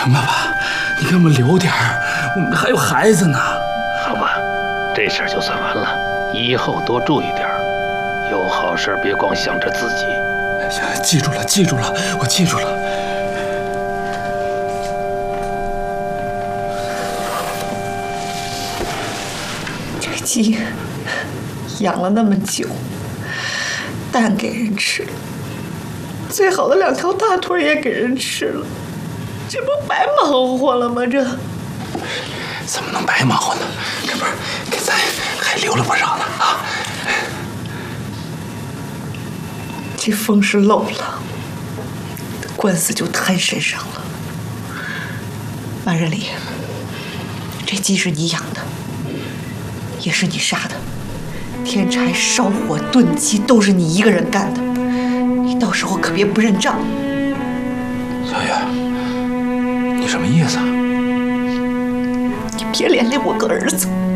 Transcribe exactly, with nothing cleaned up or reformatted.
行了吧，你给我们留点儿，我们还有孩子呢。 好吧，这事儿就算完了，以后多注意点儿，有好事别光想着自己。 行，记住了，记住了，我记住了。 这个鸡养了那么久，蛋给人吃了，最好的两条大腿也给人吃了，这不白忙活了吗？这怎么能白忙活呢？这不是给咱还留了不少呢啊！ 这风是漏了，官司就摊身上了。马仁礼，这鸡是你养的，也是你杀的，添柴烧火炖鸡都是你一个人干的，你到时候可别不认账。 小月，你什么意思啊？ 你别连累我个儿子。